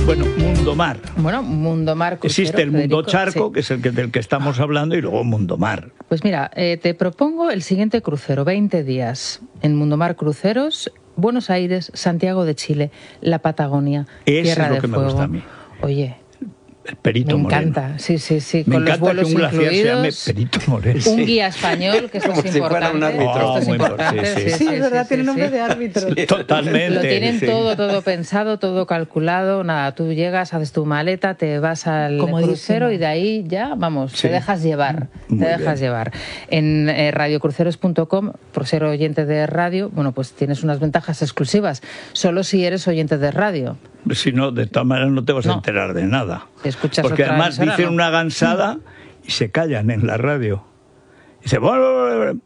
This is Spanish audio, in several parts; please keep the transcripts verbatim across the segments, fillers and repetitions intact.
Bueno, Mundomar. Bueno, Mundomar crucero. Existe el Mundo Federico, Charco, sí. que es el que, del que estamos hablando, y luego Mundomar. Pues mira, eh, te propongo el siguiente crucero, veinte días, en Mundomar Cruceros, Buenos Aires, Santiago de Chile, la Patagonia, Ese Tierra es lo de que me Fuego. gusta a mí. Oye, El Perito me Moreno. encanta, sí, sí, sí, Me con los encanta vuelos que un glaciar se llame incluidos. Perito Moreno. Un guía español, que esto Como es si fuera importante. un árbitro. Esto Oh, es muy importante, importante, sí, sí, sí. sí, es verdad, sí, tiene sí, nombre sí. de árbitro. Totalmente. Lo tienen sí. todo, todo pensado, todo calculado. Nada, tú llegas, haces tu maleta, te vas al Comodísimo. crucero y de ahí ya, vamos, Sí. te dejas llevar. Muy te dejas bien. llevar. En eh, radiocruceros punto com, por ser oyente de radio, bueno, pues tienes unas ventajas exclusivas. Solo si eres oyente de radio. Si no, de todas maneras no te vas a No. enterar de nada. Escuchas Porque otra además emisora, dicen ¿no? una gansada y se callan en la radio. Dice, bueno, bueno, bueno.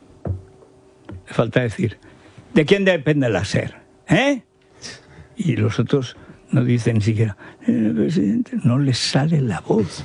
Le falta decir, ¿de quién depende la SER? ¿Eh? Y los otros no dicen ni siquiera, eh, presidente, no les sale la voz.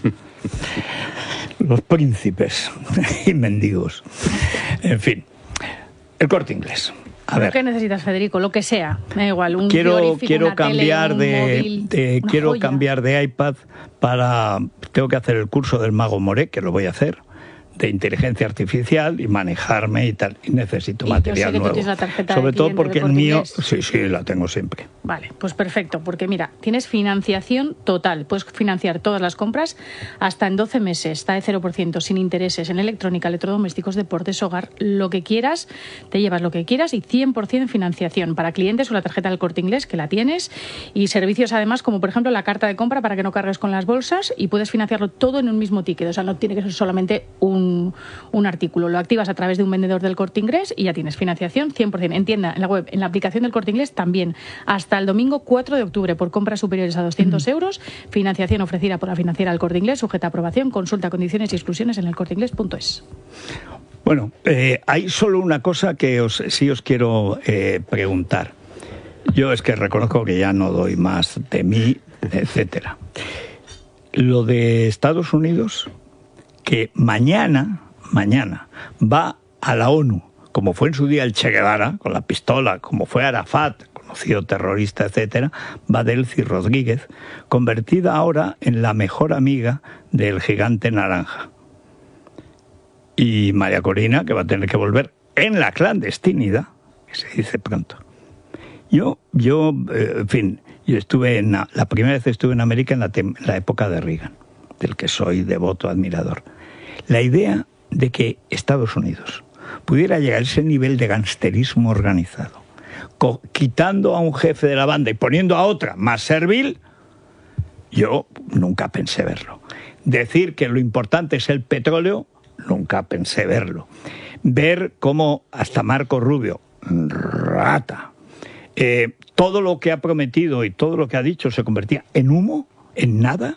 Los príncipes y mendigos. En fin, el Corte Inglés. A ver. ¿Qué necesitas, Federico? Lo que sea, me da igual. Un quiero frigorífico, quiero una cambiar tele, un de, móvil, de- una quiero joya. cambiar de iPad para tengo que hacer el curso del Mago Moré, que lo voy a hacer, de inteligencia artificial y manejarme y tal, y necesito Y yo material sé que tú nuevo. tienes la tarjeta de Sobre todo cliente porque de el Corte mío, Inglés. sí, sí, la tengo siempre. Vale, pues perfecto, porque mira, tienes financiación total. Puedes financiar todas las compras hasta en doce meses. Está de cero por ciento, sin intereses, en electrónica, electrodomésticos, deportes, hogar, lo que quieras. Te llevas lo que quieras y cien por ciento financiación para clientes o la tarjeta del Corte Inglés, que la tienes. Y servicios además, como por ejemplo la carta de compra para que no cargues con las bolsas y puedes financiarlo todo en un mismo ticket. O sea, no tiene que ser solamente un, un artículo. Lo activas a través de un vendedor del Corte Inglés y ya tienes financiación cien por ciento. En tienda, en la web, en la aplicación del Corte Inglés también. Hasta el domingo cuatro de octubre por compras superiores a doscientos euros. Financiación ofrecida por la financiera del Corte Inglés, sujeta a aprobación. Consulta condiciones y exclusiones en el corte inglés punto es. Bueno, eh, hay solo una cosa que os, sí os quiero eh, preguntar. Yo es que reconozco que ya no doy más de mí, etcétera. Lo de Estados Unidos, que mañana, mañana, va a la ONU, como fue en su día el Che Guevara, con la pistola, como fue Arafat, conocido terrorista, etcétera, va Delcy Rodríguez, convertida ahora en la mejor amiga del gigante naranja. Y María Corina, que va a tener que volver en la clandestinidad, que se dice pronto. Yo, yo eh, en fin, yo estuve en la, la primera vez estuve en América en la, tem, la época de Reagan, del que soy devoto admirador. La idea de que Estados Unidos pudiera llegar a ese nivel de gangsterismo organizado, co quitando a un jefe de la banda y poniendo a otra más servil, yo nunca pensé verlo. Decir que lo importante es el petróleo, nunca pensé verlo. Ver cómo hasta Marco Rubio, rata, eh, todo lo que ha prometido y todo lo que ha dicho se convertía en humo, en nada.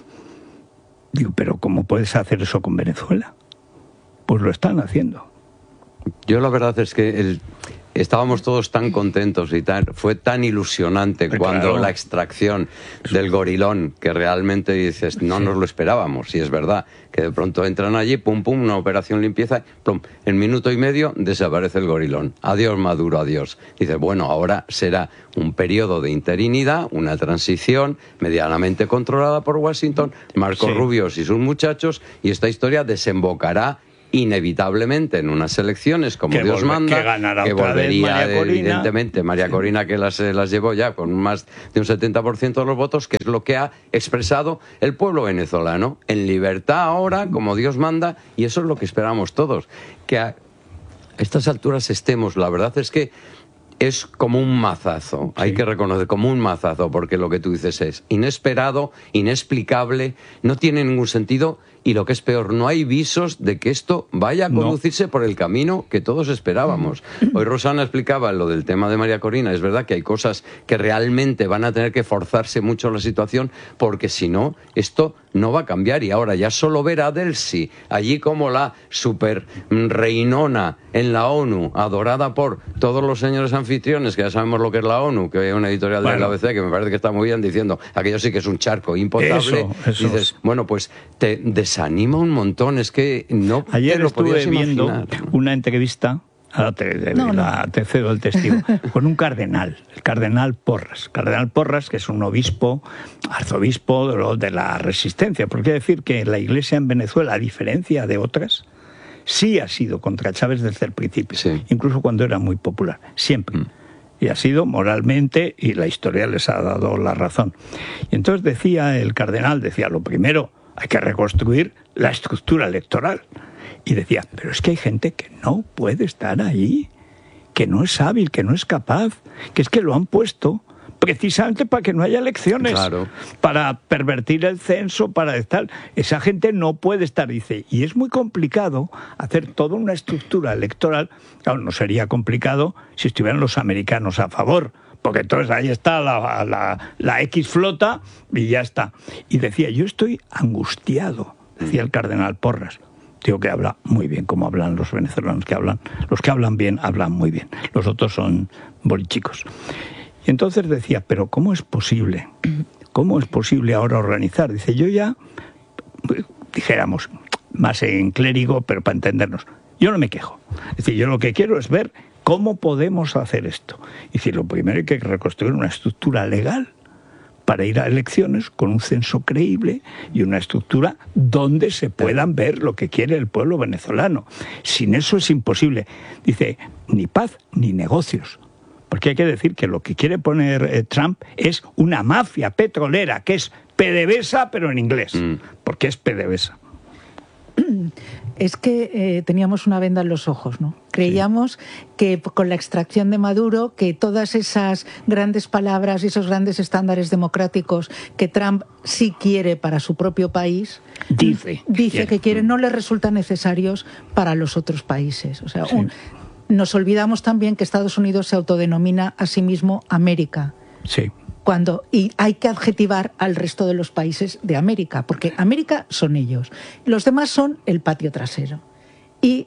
Digo, pero ¿cómo puedes hacer eso con Venezuela? Pues lo están haciendo. Yo la verdad es que el, estábamos todos tan contentos y tan, fue tan ilusionante Pero cuando claro. la extracción del gorilón, que realmente dices, no nos lo esperábamos, y es verdad, que de pronto entran allí, pum, pum, una operación limpieza, plum, en minuto y medio desaparece el gorilón. Adiós Maduro, adiós. Dice, bueno, ahora será un periodo de interinidad, una transición medianamente controlada por Washington, Marco Sí. Rubio y sus muchachos, y esta historia desembocará inevitablemente en unas elecciones como Que Dios volve- manda, que ganará que otra vez volvería María Corina. evidentemente María Corina, que las, eh, las llevó ya con más de un setenta por ciento de los votos, que es lo que ha expresado el pueblo venezolano, en libertad ahora, como Dios manda, y eso es lo que esperamos todos, que a estas alturas estemos. La verdad es que es como un mazazo, hay Sí. que reconocer, como un mazazo, porque lo que tú dices es inesperado, inexplicable, no tiene ningún sentido, y lo que es peor, no hay visos de que esto vaya a No. conducirse por el camino que todos esperábamos. Hoy Rosana explicaba lo del tema de María Corina, es verdad que hay cosas que realmente van a tener que forzarse mucho la situación, porque si no, esto no va a cambiar, y ahora ya solo ver a Delcy allí como la super reinona en la ONU, adorada por todos los señores anfitriones, que ya sabemos lo que es la ONU, que hay una editorial de Bueno. la A B C que me parece que está muy bien diciendo, aquello sí que es un charco impotable. Eso, eso. Dices, bueno, pues te desanima un montón, es que no Ayer te lo estuve podías viendo imaginar. una entrevista Ahora te, No, la, no. te cedo el testigo. Con un cardenal, el cardenal Porras. Cardenal Porras, que es un obispo, arzobispo de, lo, de la Resistencia. Porque quiere decir que la Iglesia en Venezuela, a diferencia de otras, sí ha sido contra Chávez desde el principio. Sí. Incluso cuando era muy popular. Siempre. Mm. Y ha sido moralmente, y la historia les ha dado la razón. Y entonces decía el cardenal, decía, lo primero, hay que reconstruir la estructura electoral. Y decía, pero es que hay gente que no puede estar ahí, que no es hábil, que no es capaz, que es que lo han puesto precisamente para que no haya elecciones, claro, para pervertir el censo, para estar. Esa gente no puede estar, dice, y es muy complicado hacer toda una estructura electoral. Claro, no sería complicado si estuvieran los americanos a favor, porque entonces ahí está la, la, la X flota y ya está. Y decía, yo estoy angustiado, decía el cardenal Porras. Digo que habla muy bien, como hablan los venezolanos, que hablan, los que hablan bien, hablan muy bien. Los otros son bolichicos. Y entonces decía, pero ¿cómo es posible? ¿Cómo es posible ahora organizar? Dice, yo ya, dijéramos, más en clérigo, pero para entendernos, yo no me quejo. Es decir, yo lo que quiero es ver cómo podemos hacer esto. Y decir, lo primero hay que reconstruir una estructura legal para ir a elecciones con un censo creíble y una estructura donde se puedan ver lo que quiere el pueblo venezolano. Sin eso es imposible. Dice, ni paz ni negocios. Porque hay que decir que lo que quiere poner eh, Trump es una mafia petrolera, que es PDVSA, pero en inglés. Mm. Porque es PDVSA. Es que eh, teníamos una venda en los ojos, ¿no? Creíamos sí. que con la extracción de Maduro, que todas esas grandes palabras y esos grandes estándares democráticos que Trump sí quiere para su propio país, dice, dice quiere. que quiere, no le resultan necesarios para los otros países. O sea, sí. un, nos olvidamos también que Estados Unidos se autodenomina a sí mismo América. Sí. Cuando, y hay que adjetivar al resto de los países de América, porque América son ellos. Los demás son el patio trasero. Y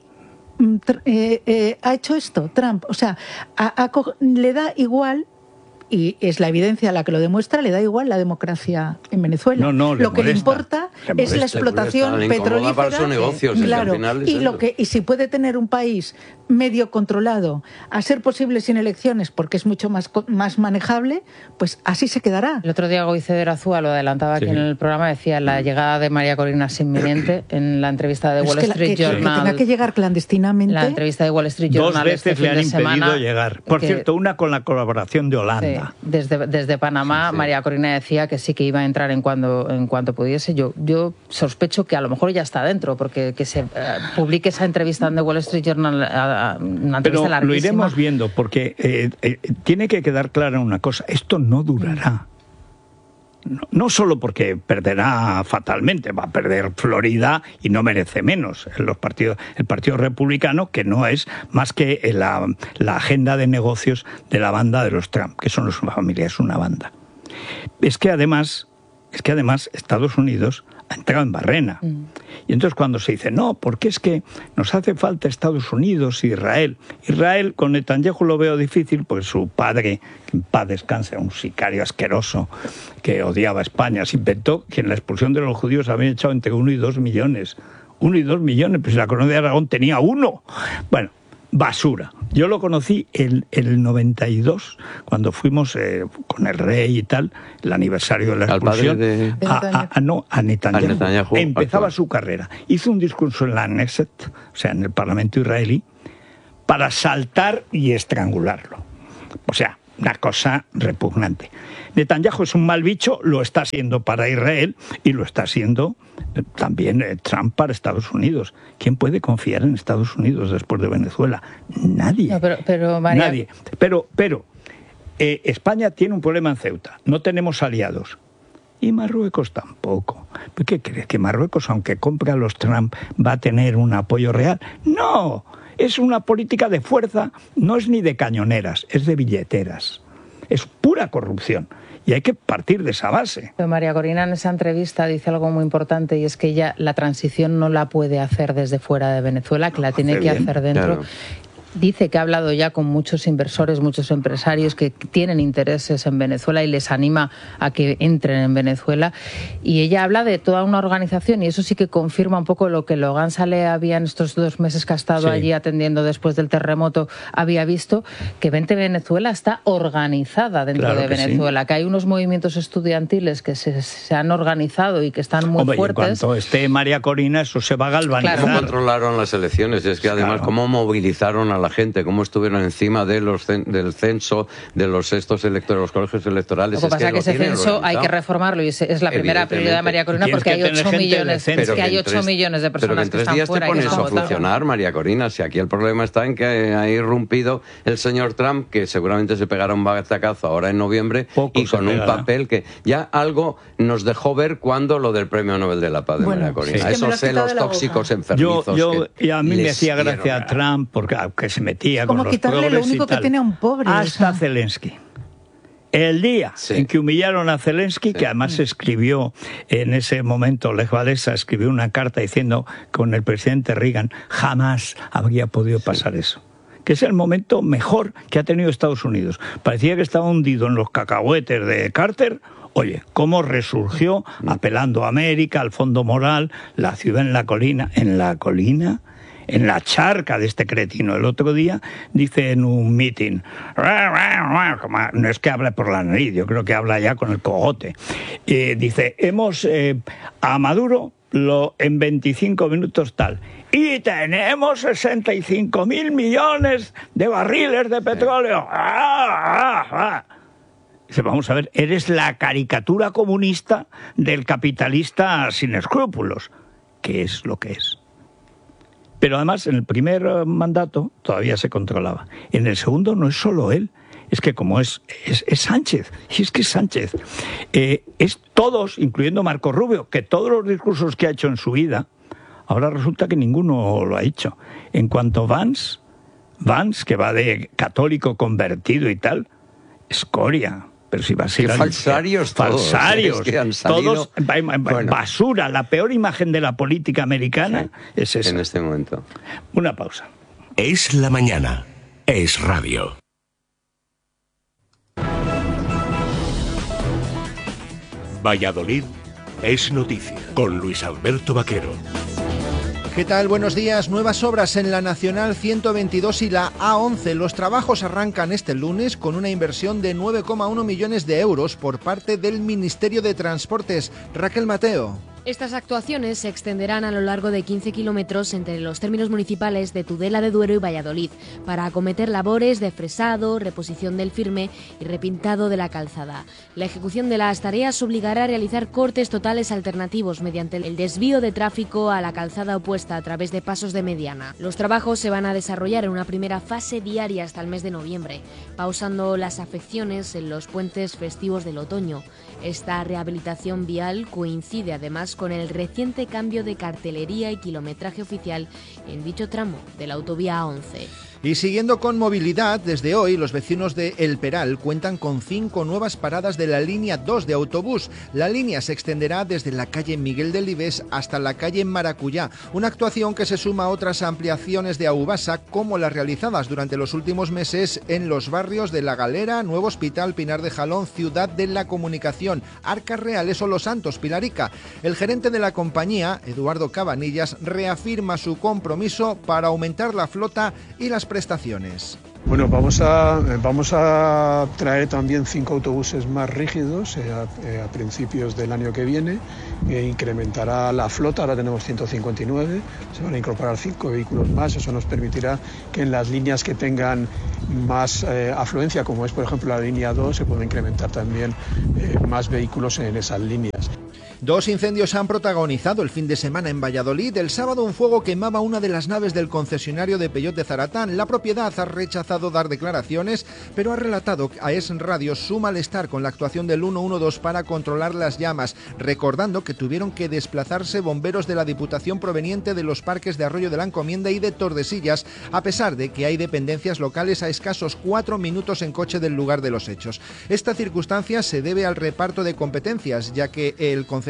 eh, eh, ha hecho esto Trump. O sea, a, a, le da igual, y es la evidencia la que lo demuestra, le da igual la democracia en Venezuela. No, no, le lo que molesta, le importa le es la explotación le petrolífera. Para sus negocios, claro, al final es y, lo que, y si puede tener un país medio controlado, a ser posible sin elecciones, porque es mucho más, más manejable, pues así se quedará. El otro día Goize de Erazúa lo adelantaba sí. aquí en el programa, decía la llegada de María Corina es inminente en la entrevista de Wall es que Street la, que, Journal. Que tenga que llegar clandestinamente. La entrevista de Wall Street Journal. Dos veces este le han fin de impedido semana, llegar. Por que, cierto, una con la colaboración de Holanda. Sí, desde, desde Panamá, sí, sí. María Corina decía que sí que iba a entrar en cuando en cuanto pudiese. Yo, yo sospecho que a lo mejor ya está dentro, porque que se uh, publique esa entrevista en The Wall Street Journal, uh, una entrevista Pero larguísima. Lo iremos viendo, porque eh, eh, tiene que quedar clara una cosa, esto no durará. No, no solo porque perderá fatalmente, va a perder Florida y no merece menos en los partidos, el Partido Republicano, que no es más que la, la agenda de negocios de la banda de los Trump, que son los familias, es una banda. Es que además, es que además Estados Unidos ha entrado en barrena. Mm. Y entonces cuando se dice, no, porque es que nos hace falta Estados Unidos y Israel. Israel con Netanyahu lo veo difícil, porque su padre, que en paz descanse, un sicario asqueroso que odiaba a España, se inventó que en la expulsión de los judíos habían echado entre uno y dos millones. Uno y dos millones, pues la Corona de Aragón tenía uno. Bueno, basura. Yo lo conocí en el noventa y dos, cuando fuimos eh, con el rey y tal, el aniversario de la expulsión, de... a, a, a, no, a Netanyahu. A Netanyahu Empezaba actual. su carrera. Hizo un discurso en la Knesset, o sea, en el Parlamento israelí, para saltar y estrangularlo. O sea, una cosa repugnante. Netanyahu es un mal bicho, lo está siendo para Israel y lo está siendo también eh, Trump para Estados Unidos. ¿Quién puede confiar en Estados Unidos después de Venezuela? Nadie. No, pero, pero, María... Nadie. Pero, pero eh, España tiene un problema en Ceuta. No tenemos aliados. Y Marruecos tampoco. ¿Qué crees? ¿Que Marruecos, aunque compre a los Trump, va a tener un apoyo real? ¡No! Es una política de fuerza, no es ni de cañoneras, es de billeteras. Es pura corrupción. Y hay que partir de esa base. Pero María Corina en esa entrevista dice algo muy importante, y es que ella la transición no la puede hacer desde fuera de Venezuela, que la tiene que hacer dentro. Claro. dice que ha hablado ya con muchos inversores, muchos empresarios que tienen intereses en Venezuela y les anima a que entren en Venezuela. Y ella habla de toda una organización, y eso sí que confirma un poco lo que Logan Sale había en estos dos meses que ha estado sí. allí atendiendo después del terremoto, había visto que Vente Venezuela está organizada dentro claro de que Venezuela, sí. que hay unos movimientos estudiantiles que se, se han organizado y que están muy Hombre, fuertes. Y en cuanto esté María Corina, eso se va a galvanizar. Claro. ¿Cómo controlaron las elecciones? Es que además, claro. cómo movilizaron a la gente, cómo estuvieron encima de los del censo, de los estos electores, los colegios electorales. Lo que pasa es que, que ese censo organizado. hay que reformarlo y es la primera prioridad de María Corina porque hay ocho millones, es que hay ocho millones de personas que están fuera. Pero que en tres días te pones a funcionar, María Corina. Si aquí el problema está en que ha irrumpido el señor Trump, que seguramente se pegará un batacazo ahora en noviembre, Poco y con un papel que ya algo nos dejó ver cuando lo del Premio Nobel de la Paz de bueno, María Corina. Sí. Esos celos tóxicos enfermizos. Yo, yo que y a mí me hacía gracia a Trump porque aunque se metía con los progres y tal. Como quitarle lo único que tiene a un pobre. Hasta o sea. Zelensky. El día sí. en que humillaron a Zelensky, sí. que además escribió en ese momento, Lech Walesa escribió una carta diciendo con el presidente Reagan jamás habría podido pasar sí. eso. Que es el momento mejor que ha tenido Estados Unidos. Parecía que estaba hundido en los cacahuetes de Carter. Oye, cómo resurgió apelando a América, al Fondo Moral, la ciudad en la colina, en la colina, en la charca de este cretino. El otro día dice en un meeting, no es que hable por la nariz, yo creo que habla ya con el cogote. Eh, dice, hemos eh, a Maduro lo en veinticinco minutos tal. Y tenemos sesenta y cinco mil millones de barriles de petróleo. ¡Ah, ah, ah! Dice, vamos a ver, eres la caricatura comunista del capitalista sin escrúpulos, que es lo que es. Pero además, en el primer mandato todavía se controlaba. En el segundo no es solo él, es que como es, es, es Sánchez, y es que es Sánchez. Eh, es todos, incluyendo Marco Rubio, que todos los discursos que ha hecho en su vida, ahora resulta que ninguno lo ha hecho. En cuanto a Vance, Vance, que va de católico convertido y tal, escoria. Pero si va a ser Qué falsarios todos. Falsarios. Es que han salido... Todos, bueno. basura. La peor imagen de la política americana sí, es esa. En este momento. Una pausa. Es la mañana. Es radio. Valladolid es noticia. Con Luis Alberto Vaquero. ¿Qué tal? Buenos días. Nuevas obras en la Nacional ciento veintidós y la A once. Los trabajos arrancan este lunes con una inversión de nueve coma uno millones de euros por parte del Ministerio de Transportes. Raquel Mateo. Estas actuaciones se extenderán a lo largo de quince kilómetros entre los términos municipales de Tudela de Duero y Valladolid para acometer labores de fresado, reposición del firme y repintado de la calzada. La ejecución de las tareas obligará a realizar cortes totales alternativos mediante el desvío de tráfico a la calzada opuesta a través de pasos de mediana. Los trabajos se van a desarrollar en una primera fase diaria hasta el mes de noviembre, pausando las afecciones en los puentes festivos del otoño. Esta rehabilitación vial coincide además con el reciente cambio de cartelería y kilometraje oficial en dicho tramo de la autovía A once. Y siguiendo con movilidad, desde hoy los vecinos de El Peral cuentan con cinco nuevas paradas de la línea dos de autobús. La línea se extenderá desde la calle Miguel Delibes hasta la calle Maracuyá, una actuación que se suma a otras ampliaciones de Aubasa, como las realizadas durante los últimos meses en los barrios de La Galera, Nuevo Hospital, Pinar de Jalón, Ciudad de la Comunicación, Arcas Reales o Los Santos, Pilarica. El gerente de la compañía, Eduardo Cabanillas, reafirma su compromiso para aumentar la flota y las prestaciones. Bueno, vamos a, vamos a traer también cinco autobuses más rígidos eh, a, eh, a principios del año que viene, que incrementará la flota. Ahora tenemos ciento cincuenta y nueve, se van a incorporar cinco vehículos más. Eso nos permitirá que en las líneas que tengan más eh, afluencia, como es por ejemplo la línea dos, se pueda incrementar también eh, más vehículos en esas líneas. Dos incendios han protagonizado el fin de semana en Valladolid. El sábado un fuego quemaba una de las naves del concesionario de Peugeot de Zaratán. La propiedad ha rechazado dar declaraciones, pero ha relatado a Es Radio su malestar con la actuación del ciento doce para controlar las llamas, recordando que tuvieron que desplazarse bomberos de la Diputación proveniente de los parques de Arroyo de la Encomienda y de Tordesillas, a pesar de que hay dependencias locales a escasos cuatro minutos en coche del lugar de los hechos. Esta circunstancia se debe al reparto de competencias, ya que el concesionario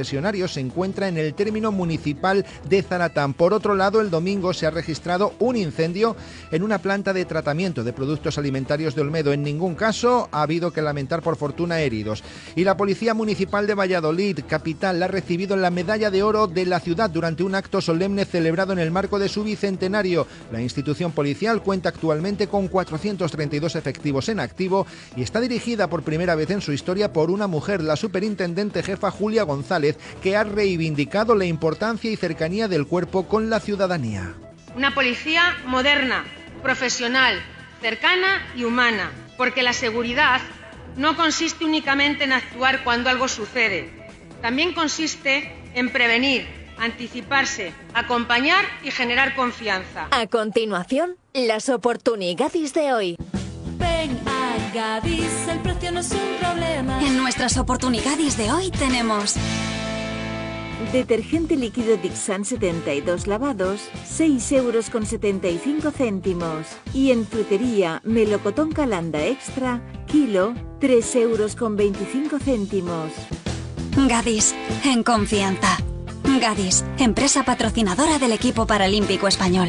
concesionario se encuentra en el término municipal de Zaratán. Por otro lado, el domingo se ha registrado un incendio en una planta de tratamiento de productos alimentarios de Olmedo. En ningún caso ha habido que lamentar, por fortuna, heridos. Y la Policía Municipal de Valladolid, capital, ha recibido la Medalla de Oro de la ciudad durante un acto solemne celebrado en el marco de su bicentenario. La institución policial cuenta actualmente con cuatrocientos treinta y dos efectivos en activo y está dirigida por primera vez en su historia por una mujer, la superintendente jefa Julia González, que ha reivindicado la importancia y cercanía del cuerpo con la ciudadanía. Una policía moderna, profesional, cercana y humana, porque la seguridad no consiste únicamente en actuar cuando algo sucede, también consiste en prevenir, anticiparse, acompañar y generar confianza. A continuación, las oportunidades de hoy. Ven a Gadis, el precio no es un problema. En nuestras oportunidades de hoy tenemos detergente líquido Dixan setenta y dos lavados, seis euros con setenta y cinco céntimos. Y en frutería, melocotón Calanda Extra, kilo, tres euros con veinticinco céntimos. Gadis, en confianza. Gadis, empresa patrocinadora del equipo paralímpico español.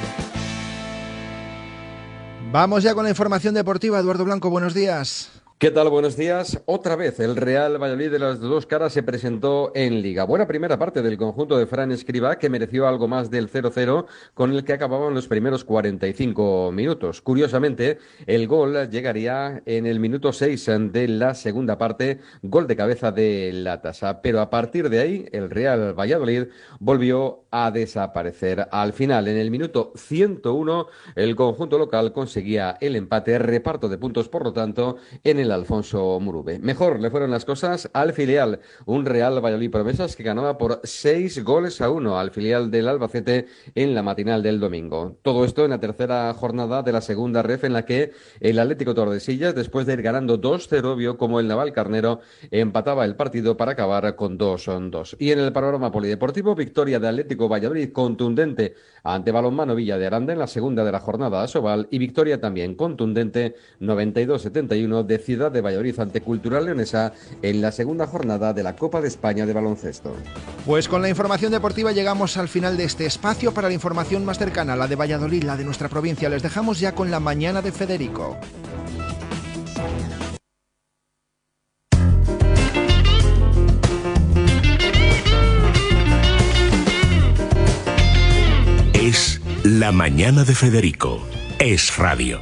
Vamos ya con la información deportiva. Eduardo Blanco, buenos días. ¿Qué tal? Buenos días. Otra vez el Real Valladolid de las dos caras se presentó en Liga. Buena primera parte del conjunto de Fran Escribá, que mereció algo más del cero cero, con el que acababan los primeros cuarenta y cinco minutos. Curiosamente, el gol llegaría en el minuto seis de la segunda parte, gol de cabeza de Latasa. Pero a partir de ahí, el Real Valladolid volvió a desaparecer. Al final, en el minuto ciento uno, el conjunto local conseguía el empate, reparto de puntos, por lo tanto, en el Alfonso Murube. Mejor le fueron las cosas al filial, un Real Valladolid Promesas que ganaba por seis goles a uno al filial del Albacete en la matinal del domingo. Todo esto en la tercera jornada de la segunda ref, en la que el Atlético Tordesillas, después de ir ganando dos cero, vio como el Navalcarnero empataba el partido para acabar con dos dos. Y en el panorama polideportivo, victoria de Atlético Valladolid contundente ante Balonmano Villa de Aranda en la segunda de la jornada a Sobal, y victoria también contundente noventa y dos setenta y uno de Ciudad de Valladolid ante Cultural Leonesa en la segunda jornada de la Copa de España de baloncesto. Pues con la información deportiva llegamos al final de este espacio. Para la información más cercana, la de Valladolid, la de nuestra provincia, les dejamos ya con la mañana de Federico. Es la mañana de Federico. Es radio.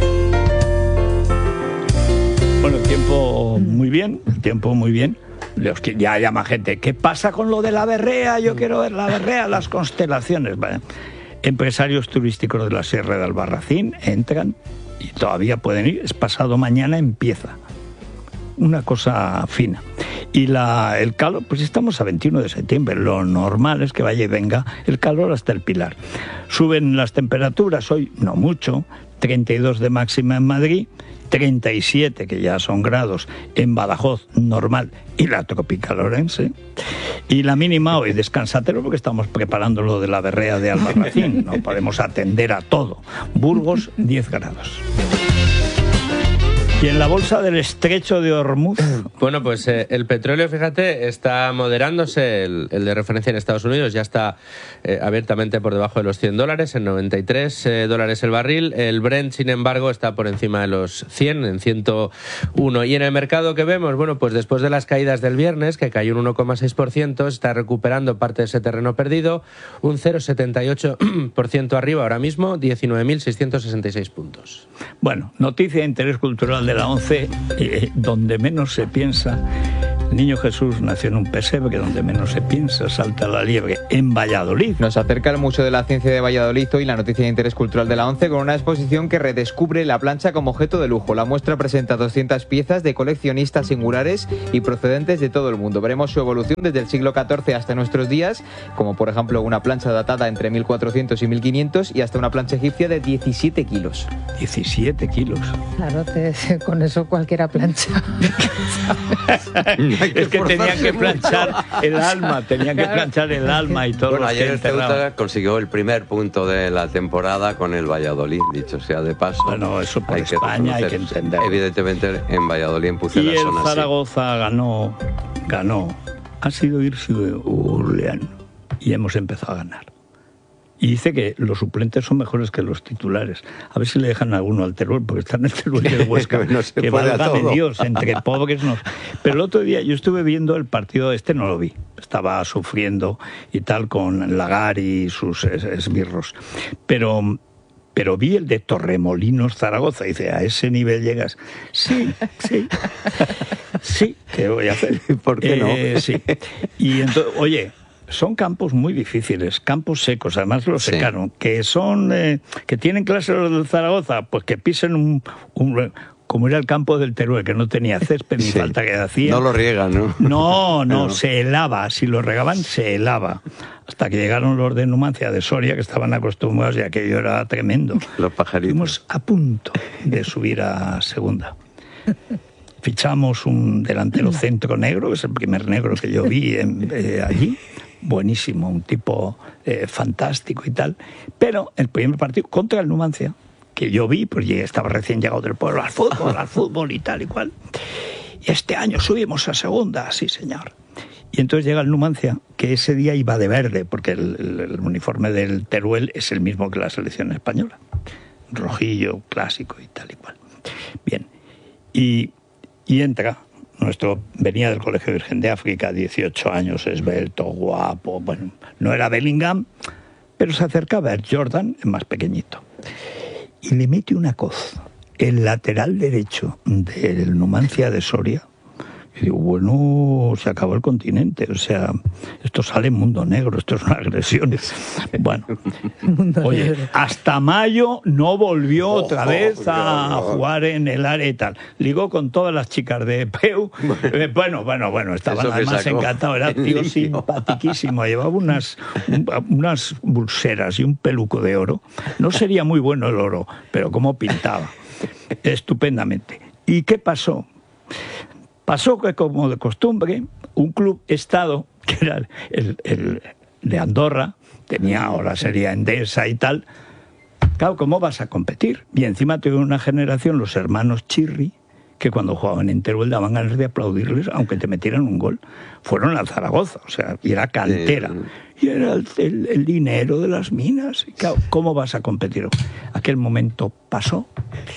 Bueno, el tiempo muy bien, el tiempo muy bien. Los que ya llama gente, ¿qué pasa con lo de la berrea? Yo quiero ver la berrea, las constelaciones. Bueno, empresarios turísticos de la Sierra de Albarracín entran y todavía pueden ir. Es pasado mañana, empieza. Una cosa fina. Y la, el calor, pues estamos a veintiuno de septiembre, lo normal es que vaya y venga el calor hasta el Pilar. Suben las temperaturas, hoy no mucho, treinta y dos de máxima en Madrid, treinta y siete, que ya son grados, en Badajoz, normal, y la tropical Orense. Y la mínima hoy, descansatelo, porque estamos preparando lo de la berrea de Albarracín, no podemos atender a todo. Burgos, diez grados. Y en la bolsa del estrecho de Hormuz. Bueno, pues eh, el petróleo, fíjate, está moderándose. El, el de referencia en Estados Unidos ya está eh, abiertamente por debajo de los cien dólares, en noventa y tres eh, dólares el barril. El Brent, sin embargo, está por encima de los cien, en ciento uno. Y en el mercado que vemos, bueno, pues después de las caídas del viernes, que cayó un uno coma seis por ciento, está recuperando parte de ese terreno perdido, un cero coma setenta y ocho por ciento arriba ahora mismo, diecinueve mil seiscientos sesenta y seis puntos. Bueno, noticia de interés cultural de la ONCE, eh, donde menos se piensa. El niño Jesús nació en un pesebre, donde menos se piensa, salta la liebre, en Valladolid. Nos acerca el Museo de la Ciencia de Valladolid hoy la noticia de interés cultural de la ONCE, con una exposición que redescubre la plancha como objeto de lujo. La muestra presenta doscientas piezas de coleccionistas singulares y procedentes de todo el mundo. Veremos su evolución desde el siglo catorce hasta nuestros días, como por ejemplo una plancha datada entre mil cuatrocientos y mil quinientos, y hasta una plancha egipcia de diecisiete kilos. diecisiete kilos. Claro, te, con eso cualquiera plancha. Es que tenían que planchar el alma, tenían que planchar el alma y todo. Bueno, ayer el Ceuta consiguió el primer punto de la temporada con el Valladolid, dicho sea de paso. Bueno, eso por hay España que hay que entender. Evidentemente en Valladolid, en Pucela. Y el Zaragoza ganó, ganó ha sido irse a Orleans y hemos empezado a ganar. Y dice que los suplentes son mejores que los titulares. A ver si le dejan a alguno al Teruel, porque está en el Teruel del Huesca. no se que puede válgame a todo. Dios, entre pobres nos... Pero el otro día yo estuve viendo el partido, este no lo vi, estaba sufriendo y tal con Lagar y sus es- esbirros. Pero... Pero vi el de Torremolinos Zaragoza y dice, ¿a ese nivel llegas? Sí, sí. Sí, ¿qué voy a hacer? ¿Por qué no? Eh, sí. Y entonces, oye, son campos muy difíciles, campos secos, además los Sí. secaron, que son, eh, que tienen clase los de Zaragoza, pues que pisen un, un como era el campo del Teruel, que no tenía césped ni Sí. falta que hacía. No lo riegan, ¿no? No, no, No. se helaba. Si lo regaban, se helaba. Hasta que llegaron los de Numancia, de Soria, que estaban acostumbrados y aquello era tremendo. Los pajaritos. Estuvimos a punto de subir a segunda. Fichamos un delantero centro negro, que es el primer negro que yo vi en- eh, allí. Buenísimo, un tipo eh, fantástico y tal. Pero el primer partido contra el Numancia, que yo vi, pues ya estaba recién llegado del pueblo al fútbol, al fútbol y tal y cual. Y este año subimos a segunda, sí señor. Y entonces llega el Numancia, que ese día iba de verde, porque el, el- el uniforme del Teruel es el mismo que la selección española. Rojillo, clásico y tal y cual. Bien. Y, y entra, nuestro, venía del Colegio Virgen de África, dieciocho años, esbelto, guapo, bueno, no era Bellingham, pero se acercaba a Jordan, el más pequeñito. Y le mete una coz, el lateral derecho del Numancia de Soria. Y digo, bueno, se acabó el continente, o sea, esto sale en mundo negro, esto es una agresión. Bueno, oye, hasta mayo no volvió otra vez a jugar en el área y tal. Ligó con todas las chicas de Peu. Eh, Bueno, bueno, bueno, estaban Eso que además sacó encantados, era en tío limpio. simpatiquísimo, llevaba unas, un- unas pulseras y un peluco de oro. No sería muy bueno el oro, pero cómo pintaba. Estupendamente. ¿Y qué pasó? Pasó que, como de costumbre, un club Estado, que era el, el de Andorra, tenía ahora sería Endesa y tal. Claro, ¿cómo vas a competir? Y encima tuve una generación, los hermanos Chirri, que cuando jugaban en Teruel daban ganas de aplaudirles, aunque te metieran un gol. Fueron al Zaragoza, o sea, y era cantera. Y era el, el- el dinero de las minas. Y claro, ¿cómo vas a competir? Aquel momento pasó.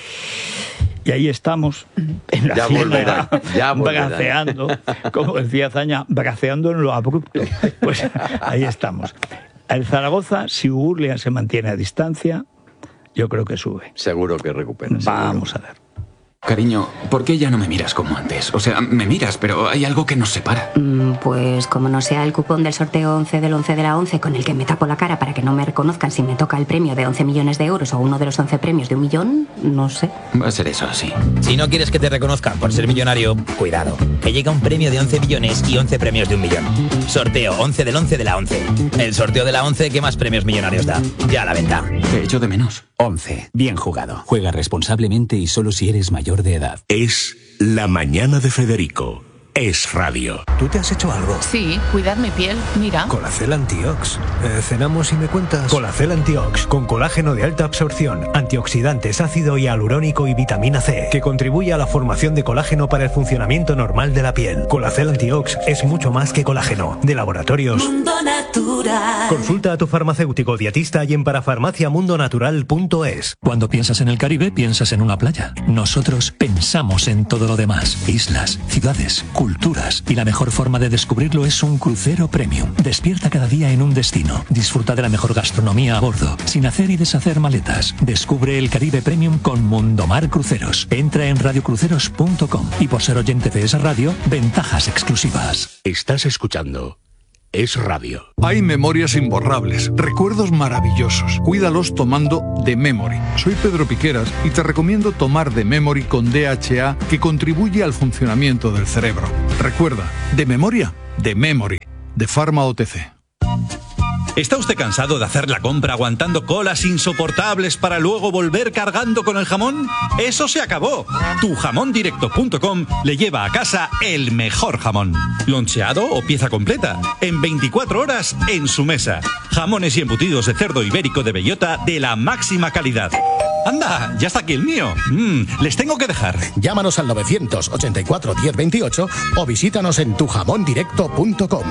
Y ahí estamos, en la Ya ciénaga, volverá, ya volverá. braceando, como decía Zaña, braceando en lo abrupto. Pues ahí estamos. El Zaragoza, si Urlia se mantiene a distancia, yo creo que sube. Seguro que recupera. Vamos a ver. Cariño, ¿por qué ya no me miras como antes? O sea, me miras, pero hay algo que nos separa. Mm, Pues como no sea el cupón del sorteo once del once de la once con el que me tapo la cara para que no me reconozcan si me toca el premio de once millones de euros o uno de los once premios de un millón, no sé. Va a ser eso así. Si no quieres que te reconozcan por ser millonario, cuidado, que llega un premio de once millones y once premios de un millón. Sorteo once del once de la once. El sorteo de la once que más premios millonarios da. Ya a la venta. Te echo de menos. once. Bien jugado. Juega responsablemente y solo si eres mayor de edad. Es La Mañana de Federico. Es radio. ¿Tú te has hecho algo? Sí, cuidar mi piel, mira. Colacel Antiox. Eh, cenamos y me cuentas. Colacel Antiox, con colágeno de alta absorción, antioxidantes, ácido hialurónico y vitamina C, que contribuye a la formación de colágeno para el funcionamiento normal de la piel. Colacel Antiox es mucho más que colágeno. De laboratorios. Mundo Natural. Consulta a tu farmacéutico dietista y en parafarmaciamundonatural punto es. Cuando piensas en el Caribe, piensas en una playa. Nosotros pensamos en todo lo demás. Islas, ciudades, culturas. Y la mejor forma de descubrirlo es un crucero premium. Despierta cada día en un destino. Disfruta de la mejor gastronomía a bordo, sin hacer y deshacer maletas. Descubre el Caribe Premium con Mundomar Cruceros. Entra en radio cruceros punto com y por ser oyente de esa radio, ventajas exclusivas. Estás escuchando Es radio. Hay memorias imborrables, recuerdos maravillosos. Cuídalos tomando The Memory. Soy Pedro Piqueras y te recomiendo tomar The Memory con D H A, que contribuye al funcionamiento del cerebro. Recuerda, de memoria, The Memory, de Pharma O T C. ¿Está usted cansado de hacer la compra aguantando colas insoportables para luego volver cargando con el jamón? ¡Eso se acabó! tu jamón directo punto com le lleva a casa el mejor jamón. Loncheado o pieza completa, en veinticuatro horas en su mesa. Jamones y embutidos de cerdo ibérico de bellota de la máxima calidad. Anda, ya está aquí el mío. Mm, les tengo que dejar. Llámanos al novecientos ochenta y cuatro diez veintiocho o visítanos en tu jamón directo punto com.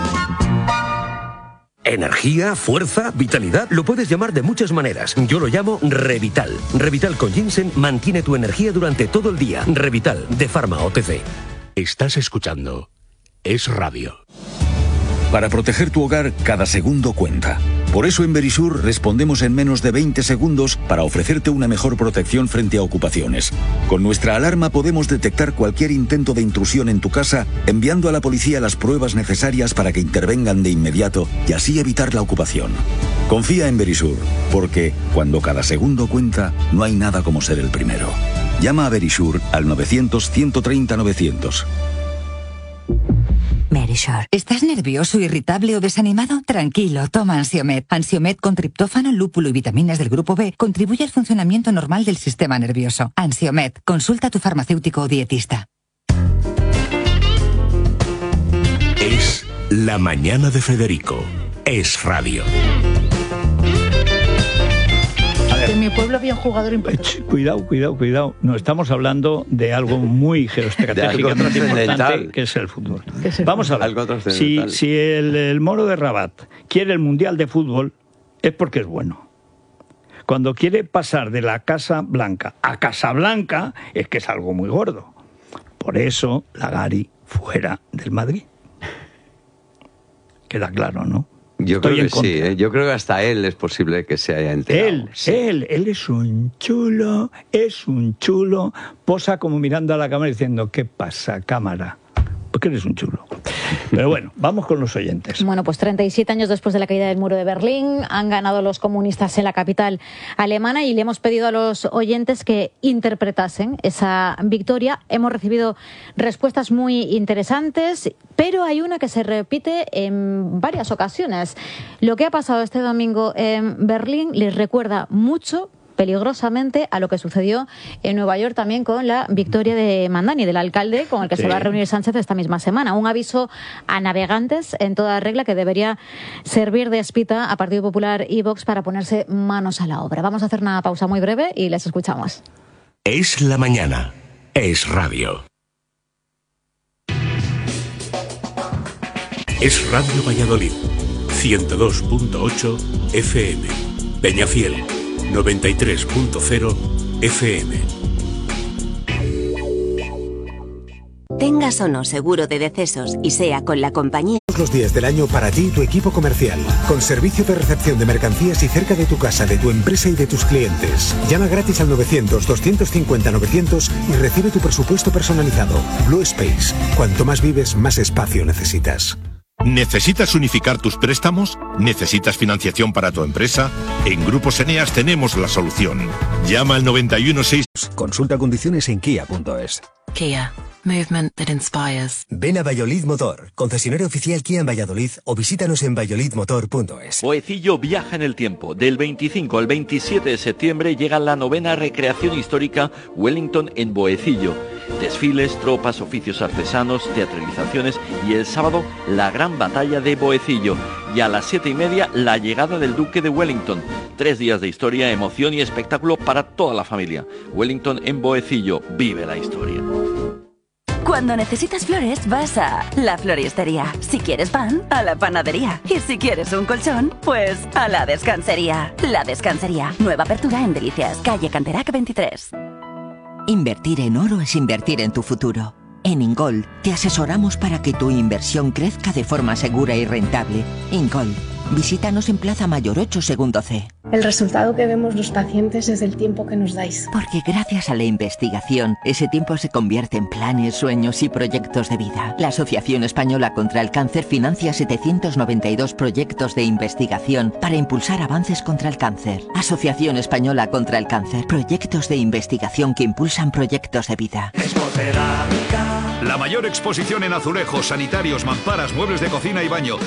Energía, fuerza, vitalidad, lo puedes llamar de muchas maneras. Yo lo llamo Revital. Revital con ginseng mantiene tu energía durante todo el día. Revital, de Pharma O T C. Estás escuchando Es Radio. Para proteger tu hogar, cada segundo cuenta. Por eso en Verisur respondemos en menos de veinte segundos para ofrecerte una mejor protección frente a ocupaciones. Con nuestra alarma podemos detectar cualquier intento de intrusión en tu casa, enviando a la policía las pruebas necesarias para que intervengan de inmediato y así evitar la ocupación. Confía en Verisur, porque cuando cada segundo cuenta, no hay nada como ser el primero. Llama a Verisur al novecientos, ciento treinta, novecientos. Verisur. ¿Estás nervioso, irritable o desanimado? Tranquilo, toma Ansiomed. Ansiomed con triptófano, lúpulo y vitaminas del grupo B contribuye al funcionamiento normal del sistema nervioso. Ansiomed. Consulta a tu farmacéutico o dietista. Es La Mañana de Federico. Es Radio. En mi pueblo había un jugador importante. Cuidado, cuidado, cuidado. No estamos hablando de algo muy geoestratégico, algo importante, que es el fútbol. Es el Vamos a ver. Si, si el, el Moro de Rabat quiere el Mundial de Fútbol, es porque es bueno. Cuando quiere pasar de la Casa Blanca a Casablanca, es que es algo muy gordo. Por eso, Lagari fuera del Madrid. Queda claro, ¿no? Yo Estoy creo en que sí, ¿eh? Yo creo que hasta él es posible que se haya enterado. Él, sí. él, él es un chulo, es un chulo, posa como mirando a la cámara diciendo, ¿qué pasa, cámara? Porque eres un chulo. Pero bueno, vamos con los oyentes. Bueno, pues treinta y siete años después de la caída del muro de Berlín, han ganado los comunistas en la capital alemana y le hemos pedido a los oyentes que interpretasen esa victoria. Hemos recibido respuestas muy interesantes, pero hay una que se repite en varias ocasiones. Lo que ha pasado este domingo en Berlín les recuerda mucho, peligrosamente, a lo que sucedió en Nueva York también con la victoria de Mandani, del alcalde con el que sí. se va a reunir Sánchez esta misma semana. Un aviso a navegantes en toda regla que debería servir de espita a Partido Popular y Vox para ponerse manos a la obra. Vamos a hacer una pausa muy breve y les escuchamos. Es la mañana. Es Radio. Es Radio Valladolid. ciento dos punto ocho F M. Peñafiel. noventa y tres punto cero F M. Tengas o no seguro de decesos y sea con la compañía. Todos los días del año para ti y tu equipo comercial. Con servicio de recepción de mercancías y cerca de tu casa, de tu empresa y de tus clientes. Llama gratis al novecientos, doscientos cincuenta, novecientos y recibe tu presupuesto personalizado. Blue Space. Cuanto más vives, más espacio necesitas. ¿Necesitas unificar tus préstamos? ¿Necesitas financiación para tu empresa? En Grupos Eneas tenemos la solución. Llama al noventa y uno seis. Consulta condiciones en kia punto es. Kia. Movement that inspires. Ven a Valladolid Motor, concesionario oficial Kia en Valladolid, o visítanos en valladolid motor punto es. Boecillo viaja en el tiempo. Del veinticinco al veintisiete de septiembre llega la novena recreación histórica Wellington en Boecillo. Desfiles, tropas, oficios artesanos, teatralizaciones y el sábado la gran batalla de Boecillo. Y a las siete y media la llegada del Duque de Wellington. Tres días de historia, emoción y espectáculo para toda la familia. Wellington en Boecillo, vive la historia. Cuando necesitas flores, vas a La Floristería. Si quieres pan, a la panadería. Y si quieres un colchón, pues a La Descansería. La Descansería. Nueva apertura en Delicias, calle Canterac veintitrés. Invertir en oro es invertir en tu futuro. En Ingol te asesoramos para que tu inversión crezca de forma segura y rentable. Ingol. Visítanos en Plaza Mayor ocho, segundo C. El resultado que vemos los pacientes es el tiempo que nos dais. Porque gracias a la investigación, ese tiempo se convierte en planes, sueños y proyectos de vida. La Asociación Española contra el Cáncer financia setecientos noventa y dos proyectos de investigación para impulsar avances contra el cáncer. Asociación Española contra el Cáncer. Proyectos de investigación que impulsan proyectos de vida. La mayor exposición en azulejos, sanitarios, mamparas, muebles de cocina y baño.